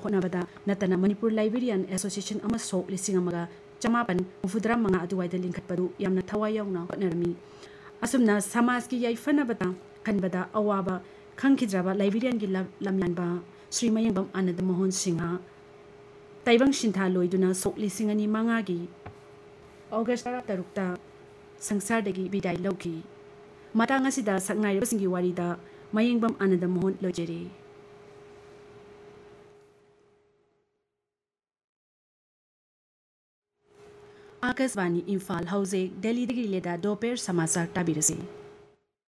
होटनबदा नतना Manipur librarian association अमा सोक लिसिंग अमगा चमापन मुफुद्रा मंगा अदुवाइदा लिंखटपदु यामना थवाय यावना होटनरमी असुमना समाज की याइफनबदा खनबदा अवाबा खंखिद्राबा लाइब्रेरियन की लमयानबा श्री मयंगबम आनंद मोहन सिंह ताइबंग सिंथा लोइदुना सोक लिसिंग अनि मंगागी ऑगस्ट 13 संसारदगी विदाय लौकी मतंग असिदा सकनाइबसिंगी वारिदा मयंगबम आनंद मोहन लोजेरे। आकाशवाणी इम्फाल हौजे दिल्ली लेदा दोपहर समाचार ताबिरसे।